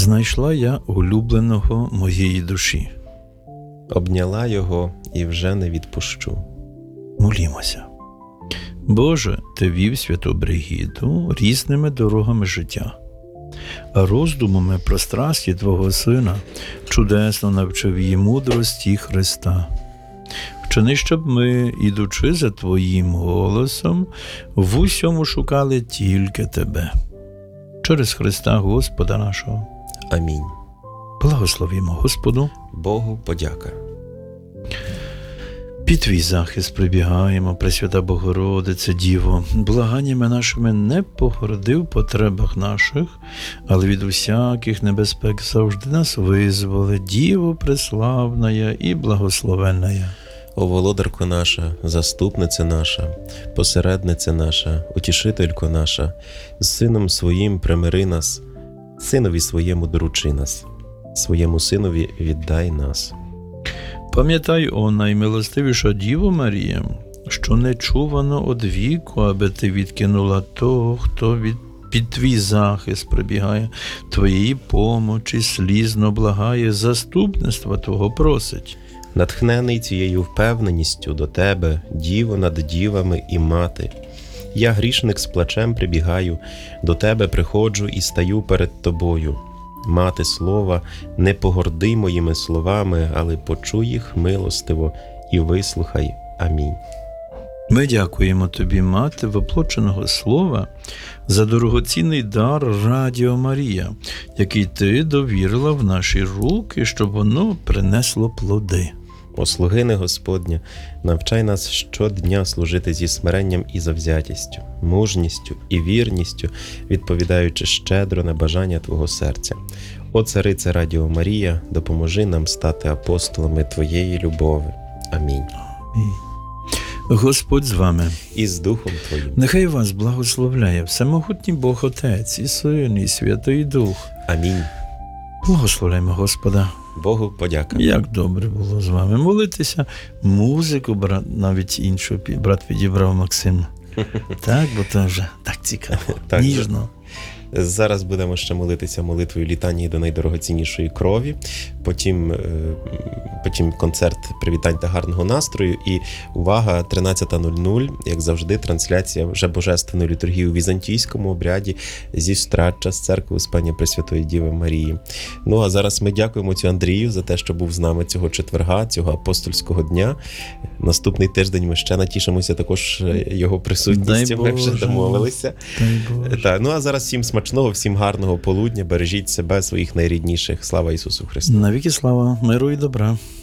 Знайшла я улюбленого моєї душі. Обняла його і вже не відпущу. Молімося. Боже, Ти вів святу Бригіду різними дорогами життя, а роздумами про страсті Твого Сина чудесно навчив її мудрості Христа. Вчини, щоб ми, ідучи за Твоїм голосом, в усьому шукали тільки Тебе. Через Христа Господа нашого. Амінь. Благословімо Господу. Богу подяка. Під Твій захист прибігаємо, Пресвята Богородице, Діво, благаннями нашими не погорди в потребах наших, але від усяких небезпек завжди нас визволи, Діво преславная і благословенная. О володарко наша, заступниця наша, посередниця наша, утішителько наша, з Сином Своїм примири нас, Синові Своєму доручи нас, Своєму Синові віддай нас. Пам'ятай, о наймилостивіша Діво Марія, що не чувано од віку, аби ти відкинула того, хто під Твій захист прибігає, Твоєї помочі слізно благає, заступництва Твого просить. Натхнений цією впевненістю до Тебе, Діво над дівами і мати, я, грішник, з плачем прибігаю, до Тебе приходжу і стаю перед Тобою. Мати слова, не погорди моїми словами, але почуй їх милостиво і вислухай. Амінь. Ми дякуємо Тобі, Мати воплоченого Слова, за дорогоцінний дар Радіо Марія, який Ти довірила в наші руки, щоб воно принесло плоди. О слугине Господня, навчай нас щодня служити зі смиренням і завзятістю, мужністю і вірністю, відповідаючи щедро на бажання Твого серця. О Царице Радіо Марія, допоможи нам стати апостолами Твоєї любові. Амінь. Господь з вами. І з Духом Твоїм. Нехай вас благословляє Всемогутній Бог Отець, і Син, і Святий Дух. Амінь. Благословляємо Господа. Богу подяка. Як добре було з вами молитися. Музику, навіть іншу, брат підібрав Максим. Так, бо це вже так цікаво, Так, ніжно. Зараз будемо ще молитися молитвою літанії до найдорогоціннішої крові, потім концерт привітань та гарного настрою і, увага, 13:00, як завжди, трансляція вже Божественної літургії у візантійському обряді зі Страча, з церкви Успення Пресвятої Діви Марії. Ну, а зараз ми дякуємо отцю Андрію за те, що був з нами цього четверга, цього апостольського дня. Наступний тиждень ми ще натішимося також його присутністю, ми вже домовилися. Так, ну, а зараз всім смачного, всім гарного полудня, бережіть себе, своїх найрідніших. Слава Ісусу Христу! Навіки слава, миру і добра!